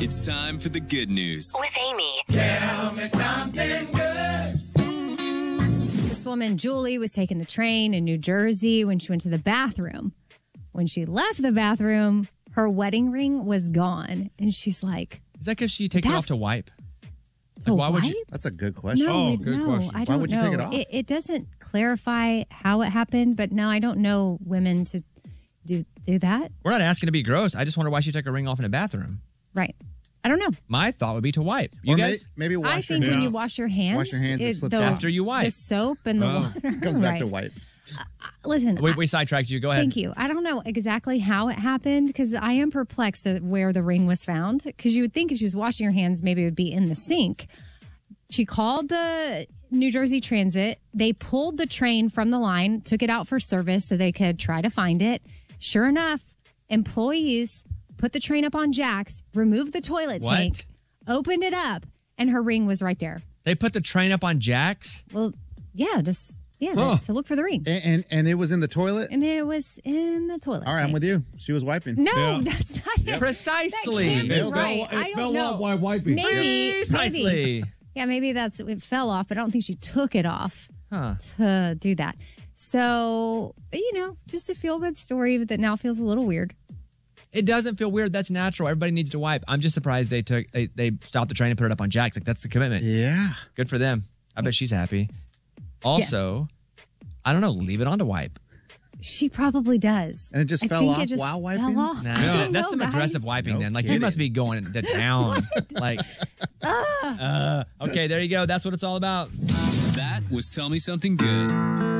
It's time for the good news with Amy. Tell me something good. This woman, Julie, was taking the train in New Jersey when she went to the bathroom. When she left the bathroom, her wedding ring was gone. And she's like... Is that because she takes it off to wipe? Like, why would you? That's a good question. No, good no, question. I don't know. Why would you take it off? It doesn't clarify how it happened, but no, I don't know women to do that. We're not asking to be gross. I just wonder why she took a ring off in a bathroom. Right. I don't know. My thought would be to wipe. You Or guys? maybe wash I your think hands. when you wash your hands, it slips the, off. After you wipe. the soap and the water. It comes back Right. to wipe. Listen, We sidetracked you. Go ahead. thank you. I don't know exactly how it happened because I am perplexed at where the ring was found. Because you would think if she was washing her hands, maybe it would be in the sink. She called the New Jersey Transit. They pulled the train from the line, took it out for service so they could try to find it. Sure enough, employees put the train up on jacks, removed the toilet What? tank, opened it up, and her ring was right there. They put the train up on jacks? Well, yeah, to look for the ring. And it was in the toilet? And it was in the toilet. All right, I'm with you. She was wiping. No, that's not it. Precisely. That can't be Nailed it. right. I don't know. off while wiping. Precisely. Maybe. Yeah, maybe it fell off, but I don't think she took it off to do that. So, just a feel-good story that now feels a little weird. It doesn't feel weird. That's natural. Everybody needs to wipe. I'm just surprised they stopped the train and put it up on jacks. Like, that's the commitment. Yeah. Good for them. I bet she's happy. Also, I don't know, leave it on to wipe. She probably does. And it just fell off while wiping? Fell off. Nah, I don't that's know, some guys. aggressive wiping No then. Like, you kidding. must be going to town. Like, okay, there you go. That's what it's all about. That was Tell Me Something Good.